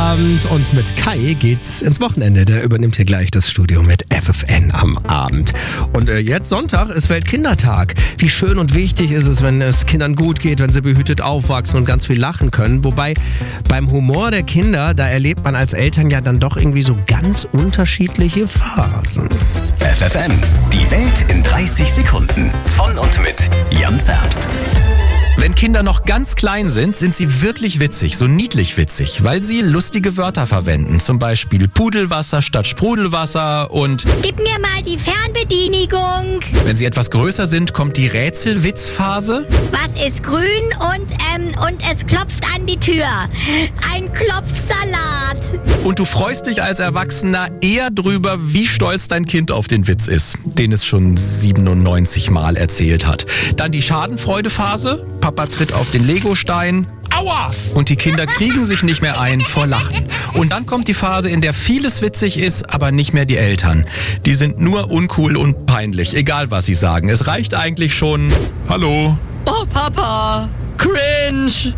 Abend und mit Kai geht's ins Wochenende. Der übernimmt hier gleich das Studio mit FFN am Abend. Und jetzt Sonntag ist Weltkindertag. Wie schön und wichtig ist es, wenn es Kindern gut geht, wenn sie behütet aufwachsen und ganz viel lachen können. Wobei beim Humor der Kinder, da erlebt man als Eltern ja dann doch irgendwie so ganz unterschiedliche Phasen. FFN, die Welt in 30 Sekunden. Von und mit Jan Zerbst. Wenn Kinder noch ganz klein sind, sind sie wirklich witzig, so niedlich witzig, weil sie lustige Wörter verwenden. Zum Beispiel Pudelwasser statt Sprudelwasser und Gib mir mal die Fernbedienigung. wenn sie etwas größer sind, kommt die Rätselwitzphase. Was ist grün und es klopft an die Tür? Ein Klopfsalat. Und du freust dich als Erwachsener eher drüber, wie stolz dein Kind auf den Witz ist, den es schon 97 Mal erzählt hat. Dann die Schadenfreudephase. Papa tritt auf den Legostein. Aua! Und die Kinder kriegen sich nicht mehr ein vor Lachen. Und dann kommt die Phase, in der vieles witzig ist, aber nicht mehr die Eltern. Die sind nur uncool und peinlich, egal was sie sagen. Es reicht eigentlich schon: Hallo. Oh Papa, cringe.